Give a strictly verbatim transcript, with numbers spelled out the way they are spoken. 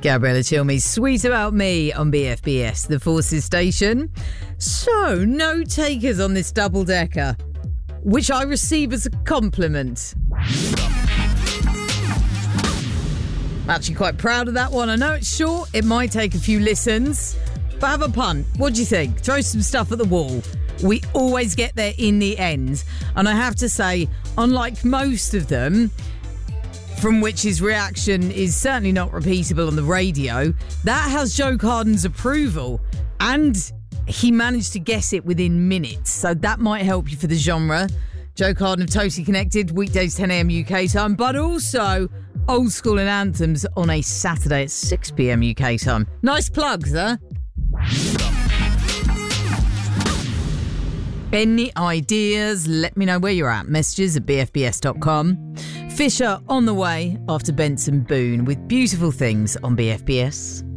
Gabriella Chilmey, Sweet About Me on B F B S, the Forces station. So, no takers on this double-decker, which I receive as a compliment. I'm actually quite proud of that one. I know it's short, it might take a few listens, but have a punt. What do you think? Throw some stuff at the wall. We always get there in the end. And I have to say, unlike most of them, from which his reaction is certainly not repeatable on the radio, that has Joe Carden's approval. And he managed to guess it within minutes. So that might help you for the genre. Joe Carden of Totally Connected, weekdays ten a.m. U K time, but also Old School and Anthems on a Saturday at six p.m. U K time. Nice plugs, huh? Any ideas? Let me know where you're at. Messages at b f b s dot com. Fisher on the way after Benson Boone with Beautiful Things on B F B S.